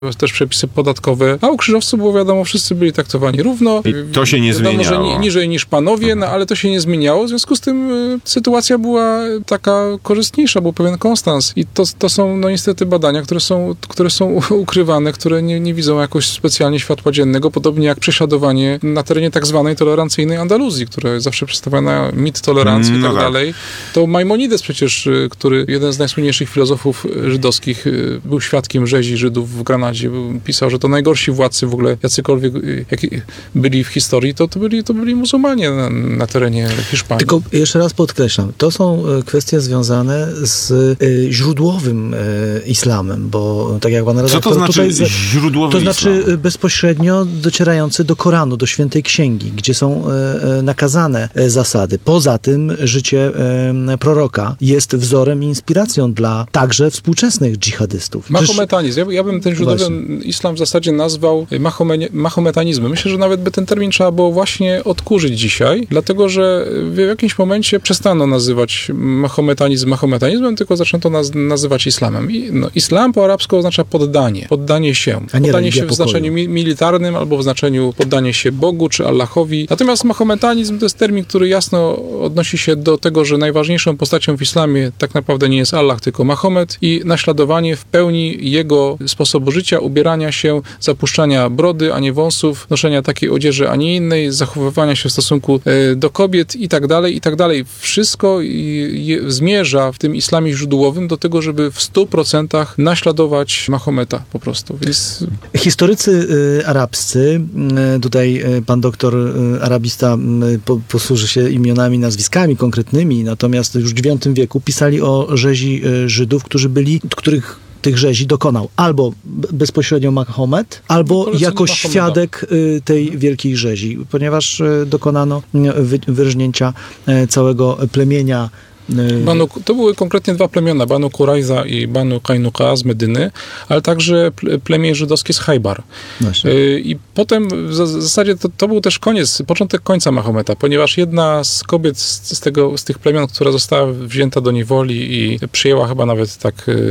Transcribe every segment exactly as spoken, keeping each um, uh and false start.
też przepisy podatkowe, a u krzyżowców było wiadomo, wszyscy byli traktowani równo. I to się nie wiadomo, zmieniało. Że ni- niżej niż panowie, no ale to się nie zmieniało, w związku z tym y, sytuacja była taka korzystniejsza, był pewien konstans i to, to są no niestety badania, które są, które są ukrywane, które nie, nie widzą jakoś specjalnie światła dziennego, podobnie jak prześladowanie na terenie tak zwanej tolerancyjnej Andaluzji, która zawsze przedstawiana mit tolerancji i tak, no tak dalej. To Maimonides przecież, y, który jeden z najsłynniejszych filozofów żydowskich, y, był świadkiem rzezi Żydów w Granadzie, pisał, że to najgorsi władcy w ogóle, jacykolwiek jak byli w historii, to, to, byli, to byli muzułmanie na, na terenie Hiszpanii. Tylko jeszcze raz podkreślam, to są kwestie związane z y, źródłowym y, islamem, bo tak jak pan redaktor Co to znaczy tutaj, źródłowy to znaczy islam? bezpośrednio docierający do Koranu, do Świętej Księgi, gdzie są y, y, nakazane y, zasady. Poza tym życie y, proroka jest wzorem i inspiracją dla także współczesnych dżihadystów. Mahometanizm. Ja, ja bym ten źródłowy islam w zasadzie nazwał mahomenie, mahometanizmem. Myślę, że nawet by ten termin trzeba było właśnie odkurzyć dzisiaj, dlatego, że w jakimś momencie przestano nazywać mahometanizm mahometanizmem, tylko zaczęto naz- nazywać islamem. I, no, islam po arabsku oznacza poddanie. Poddanie się. A nie poddanie się w pokoju. znaczeniu mi- militarnym albo w znaczeniu poddanie się Bogu czy Allahowi. Natomiast mahometanizm to jest termin, który jasno odnosi się do tego, że najważniejszą postacią w islamie tak naprawdę nie jest Allah, tylko Mahomet i naśladowanie w pełni jego sposobu życia, ubierania się, zapuszczania brody, a nie wąsów, noszenia takiej odzieży, a nie innej, zachowywania się w stosunku e, do kobiet i tak dalej, i tak dalej. Wszystko i, je, zmierza w tym islamie źródłowym do tego, żeby w stu procentach naśladować Mahometa po prostu. Więc... Historycy y, arabscy, y, tutaj y, pan doktor y, arabista y, po, posłuży się imionami, nazwiskami konkretnymi, natomiast już w dziewiątym wieku pisali o rzezi y, Żydów, którzy byli, których tych rzezi dokonał albo bezpośrednio Mahomet, albo Polecenie jako Mahometa. świadek y, tej wielkiej rzezi, ponieważ y, dokonano y, wy, wyrżnięcia y, całego plemienia. y, Banu, to były konkretnie dwa plemiona, Banu Kurajza i Banu Kajnuka z Medyny, ale także ple- plemię żydowskie z Hajbar. Właśnie. Y, I potem w za- w zasadzie to, to był też koniec, początek końca Mahometa, ponieważ jedna z kobiet z, z, tego, z tych plemion, która została wzięta do niewoli i przyjęła chyba nawet tak y,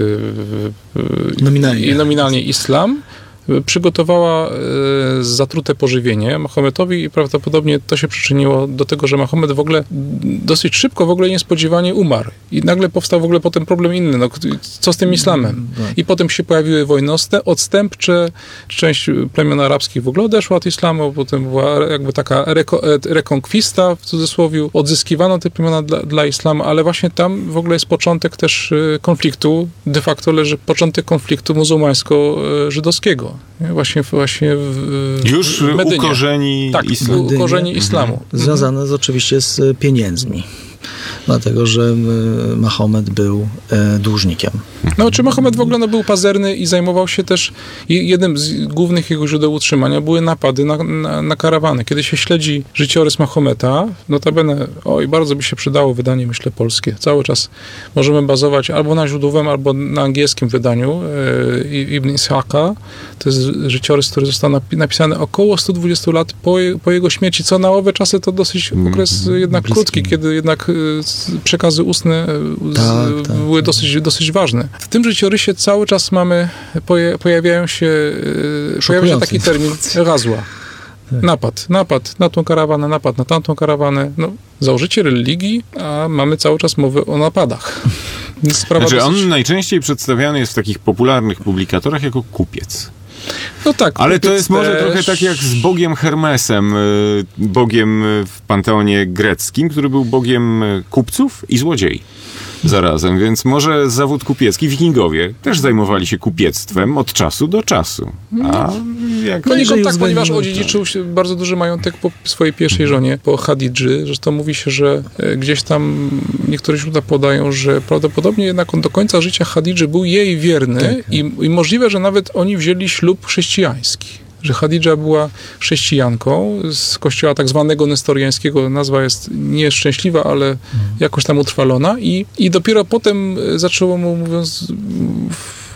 y, Nominalnie. i nominalnie islam, przygotowała e, zatrute pożywienie Mahometowi i prawdopodobnie to się przyczyniło do tego, że Mahomet w ogóle dosyć szybko, w ogóle niespodziewanie umarł. I nagle powstał w ogóle potem problem inny. No, co z tym islamem? I potem się pojawiły wojny odstępcze. Część plemion arabskich w ogóle odeszła od islamu. Potem była jakby taka reko, rekonkwista, w cudzysłowie. Odzyskiwano te plemiona dla, dla islamu, ale właśnie tam w ogóle jest początek też konfliktu. De facto leży początek konfliktu muzułmańsko-żydowskiego. Właśnie, właśnie w Już w Medynie. ukorzeni Tak, islam. ukorzeni islamu. Związane z, oczywiście z pieniędzmi. Dlatego, że y, Mahomet był y, dłużnikiem. No, czy Mahomet w ogóle no, był pazerny i zajmował się też, jednym z głównych jego źródeł utrzymania były napady na, na, na karawany. Kiedy się śledzi życiorys Mahometa, notabene, oj, bardzo by się przydało wydanie, myślę, polskie. Cały czas możemy bazować albo na źródłowym, albo na angielskim wydaniu e, Ibn Ishaqa. To jest życiorys, który został napi- napisany około stu dwudziestu lat po, je, po jego śmierci, co na owe czasy to dosyć okres mm, jednak bliski. Krótki, kiedy jednak e, przekazy ustne e, tak, z, tak, były tak. dosyć, dosyć ważne. W tym życiorysie cały czas mamy, poja- pojawiają się, yy, pojawia się taki termin razła. Napad, napad na tą karawanę, napad na tamtą karawanę. No, założyciel religii, a mamy cały czas mowę o napadach. Sprawa Znaczy dosyć... on najczęściej przedstawiany jest w takich popularnych publikatorach jako kupiec. No tak, Ale to kupiec jest może też. trochę tak jak z bogiem Hermesem, y, bogiem w panteonie greckim, który był bogiem kupców i złodziei zarazem, więc może zawód kupiecki, wikingowie też zajmowali się kupiectwem od czasu do czasu. A jak... No nie jeżeli tak, ponieważ uwzględnimy, odziedziczył się bardzo duży majątek po swojej pierwszej żonie, po Hadidży. Zresztą mówi się, że e, gdzieś tam niektóre źródła podają, że prawdopodobnie jednak on do końca życia Hadidży był jej wierny Tak. i, i możliwe, że nawet oni wzięli ślub chrześcijański. Że Hadidża była chrześcijanką z kościoła tak zwanego nestoriańskiego. Nazwa jest nieszczęśliwa, ale Mhm. jakoś tam utrwalona i, i dopiero potem zaczęło mu, mówiąc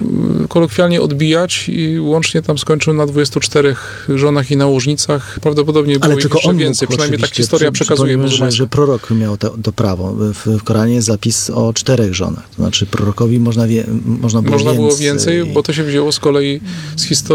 kolokwialnie odbijać i łącznie tam skończył na dwudziestu czterech żonach i nałożnicach. Prawdopodobnie było Ale ich tylko jeszcze on więcej, mógł, przynajmniej tak oczywiście. historia Przy- przekazuje przypomnijmy, że, muzułmańska. że prorok miał to, to prawo. W, w Koranie jest zapis o czterech żonach. To znaczy prorokowi można, wie, można było Można więcej. było więcej, bo to się wzięło z kolei z historii